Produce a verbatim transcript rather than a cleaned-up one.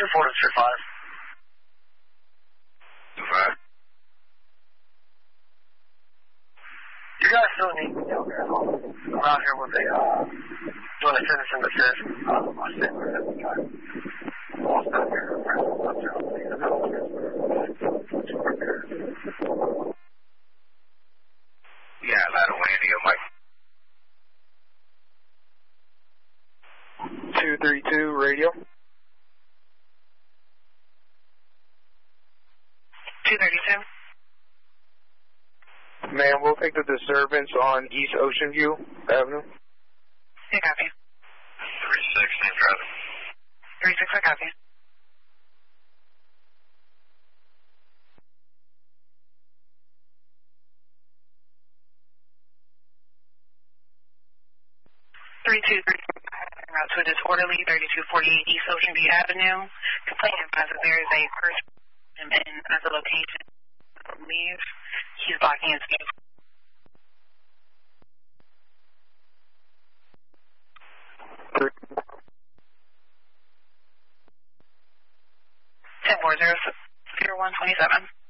two four to two five. two five. You guys still need me out here. I'm out here with a, uh, doing a citizen assist. Uh, my sister at the time. Lost out here. Yeah, a lot of wind here, Mike. two three two radio. two thirty-two. Man, we'll take the disturbance on East Ocean View Avenue. I copy. three six, same traffic. three six, I copy. three two three, route to a disorderly, thirty-two forty-eight East Ocean View Avenue. Complainant advised that there is a person in at the location. Leave. He's blocking his view. ten four zero zero one twenty seven.